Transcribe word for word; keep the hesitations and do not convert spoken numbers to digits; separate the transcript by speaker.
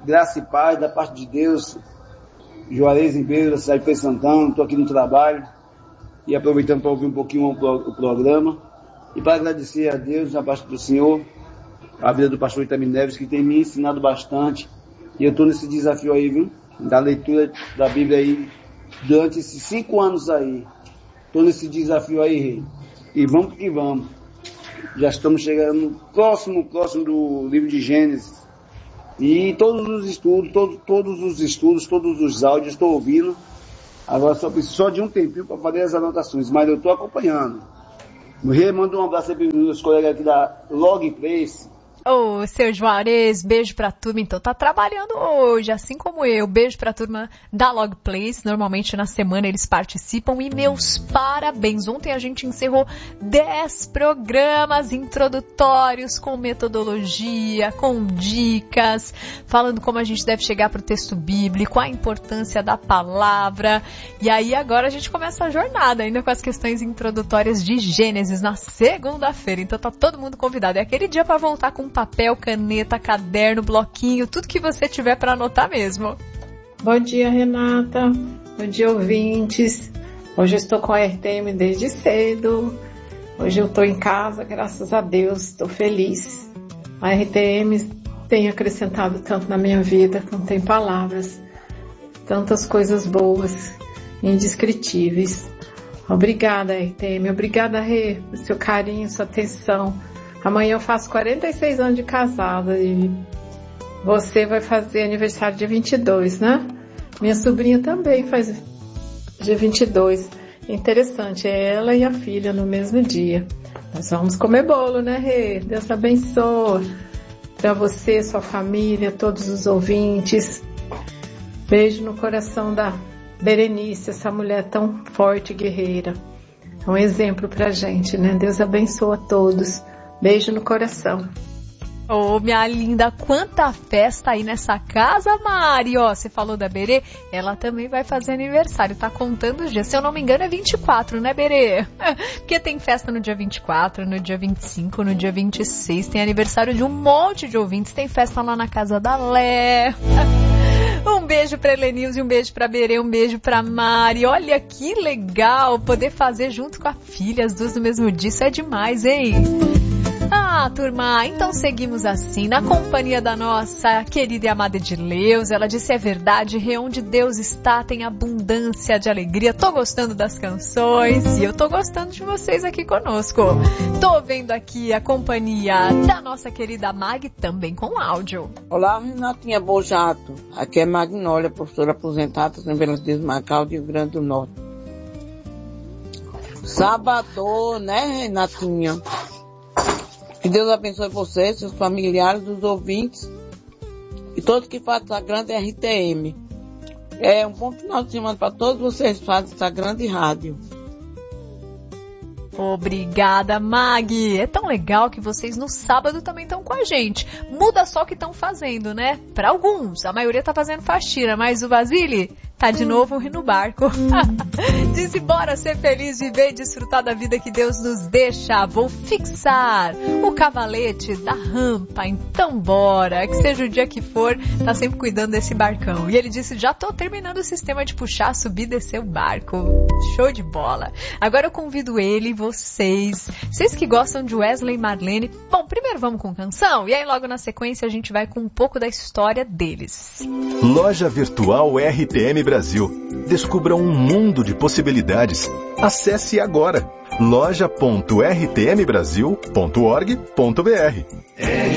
Speaker 1: graça e paz da parte de Deus. Juarez Ribeiro, da cidade de Feira de Santana, estou aqui no trabalho e aproveitando para ouvir um pouquinho o, o programa e para agradecer a Deus, da parte do Senhor, a vida do pastor Itamir Neves, que tem me ensinado bastante, e eu estou nesse desafio aí, viu, da leitura da Bíblia aí, durante esses cinco anos aí, estou nesse desafio aí, rei, e vamos que vamos, já estamos chegando próximo, próximo do livro de Gênesis, e todos os estudos, todo, todos os estudos, todos os áudios estou ouvindo. Agora só preciso só de um tempinho para fazer as anotações, mas eu estou acompanhando. O Rei, manda um abraço aí para os meus colegas aqui da Log Place.
Speaker 2: Ô, oh, seu Juarez, beijo pra turma. Então tá trabalhando hoje, assim como eu. Beijo pra turma da Log Place. Normalmente na semana eles participam. E meus parabéns. Ontem a gente encerrou dez programas introdutórios com metodologia, com dicas, falando como a gente deve chegar pro texto bíblico, a importância da palavra. E aí agora a gente começa a jornada, ainda com as questões introdutórias de Gênesis na segunda-feira. Então tá todo mundo convidado. É aquele dia pra voltar com papel, caneta, caderno, bloquinho, tudo que você tiver para anotar mesmo.
Speaker 3: Bom dia, Renata. Bom dia, ouvintes. Hoje eu estou com a R T M desde cedo. Hoje eu estou em casa, graças a Deus, estou feliz. A R T M tem acrescentado tanto na minha vida, que não tem palavras. Tantas coisas boas, indescritíveis. Obrigada, R T M. Obrigada, Rê, pelo seu carinho, sua atenção. Amanhã eu faço quarenta e seis anos de casada e você vai fazer aniversário dia vinte e dois, né? Minha sobrinha também faz dia vinte e dois. Interessante, é ela e a filha no mesmo dia. Nós vamos comer bolo, né, Rê? Deus abençoe. Para você, sua família, todos os ouvintes. Beijo no coração da Berenice, essa mulher tão forte e guerreira. É um exemplo pra gente, né? Deus abençoe a todos. Beijo no coração.
Speaker 2: Ô, oh, minha linda, quanta festa aí nessa casa, Mari. Ó, você falou da Berê, ela também vai fazer aniversário, tá contando os dias. Se eu não me engano é vinte e quatro, né, Berê? Porque tem festa no dia vinte e quatro, no dia vinte e cinco, no dia vinte e seis, tem aniversário de um monte de ouvintes, tem festa lá na casa da Lé. Um beijo pra Helenilze, um beijo pra Berê, um beijo pra Mari. Olha que legal poder fazer junto com a filha, as duas no mesmo dia, isso é demais, hein? Ah, turma, então seguimos assim, na companhia da nossa querida e amada Edileuza. Ela disse: é verdade, onde Deus está tem abundância de alegria. Tô gostando das canções e eu tô gostando de vocês aqui conosco. Tô vendo aqui a companhia da nossa querida Mag, também com áudio.
Speaker 4: Olá, Renatinha Bojato. Aqui é Magnólia, professora aposentada, São Bernardo Macau, de Rio Grande do Norte. Sábado, né, Renatinha? Que Deus abençoe você, seus familiares, os ouvintes e todos que fazem essa grande R T M. É um bom final de semana para todos vocês que fazem essa grande rádio.
Speaker 2: Obrigada, Mag. É tão legal que vocês no sábado também estão com a gente. Muda só o que estão fazendo, né? Para alguns, a maioria tá fazendo faxina, mas o Basile tá de novo no barco. Disse: bora ser feliz, viver e desfrutar da vida que Deus nos deixa. Vou fixar o cavalete da rampa, então bora. Que seja o dia que for, tá sempre cuidando desse barcão. E ele disse: já tô terminando o sistema de puxar, subir e descer o barco. Show de bola. Agora eu convido ele, vocês, vocês que gostam de Wesley e Marlene. Bom, primeiro vamos com canção e aí logo na sequência a gente vai com um pouco da história deles.
Speaker 5: Loja Virtual R T M Brasil. Descubra um mundo de possibilidades. Acesse agora loja ponto r t m brasil ponto org ponto b r.